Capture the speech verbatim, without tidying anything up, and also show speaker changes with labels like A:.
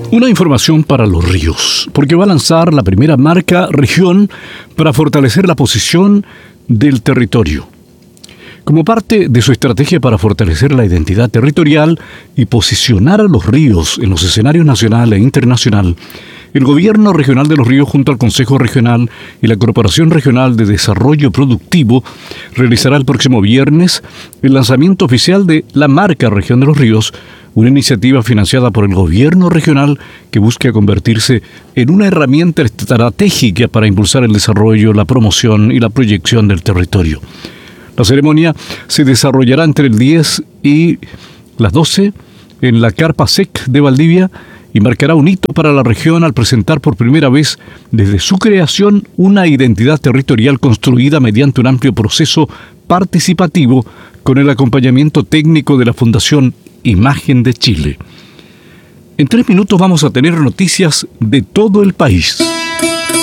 A: Una información para los ríos, porque va a lanzar la primera marca región para fortalecer la posición del territorio. Como parte de su estrategia para fortalecer la identidad territorial y posicionar a los ríos en los escenarios nacional e internacional, el Gobierno Regional de los Ríos, junto al Consejo Regional y la Corporación Regional de Desarrollo Productivo, realizará el próximo viernes el lanzamiento oficial de la marca Región de los Ríos, una iniciativa financiada por el Gobierno Regional que busca convertirse en una herramienta estratégica para impulsar el desarrollo, la promoción y la proyección del territorio. La ceremonia se desarrollará entre el diez y las doce en la Carpa S E C de Valdivia y marcará un hito para la región al presentar por primera vez desde su creación una identidad territorial construida mediante un amplio proceso participativo con el acompañamiento técnico de la Fundación Imagen de Chile. En tres minutos vamos a tener noticias de todo el país.